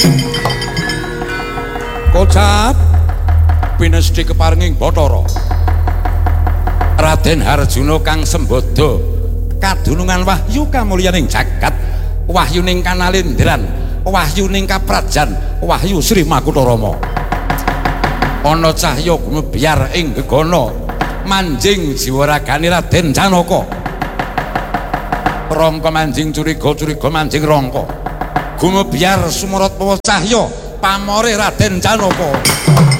Kocap pinesti keparenging Bathara Raden Harjuna kang sembodo kadunungan wahyu kamulyaning jagat wahyuning kanalindran wahyuning kaprajan wahyu Sri Makutarama ana cahya gumebyar ing gegana manjing jiwa ragane Raden Janaka rangka manjing curiga manjing rangka gumebyar sumrata cahya pamore Raden Janaka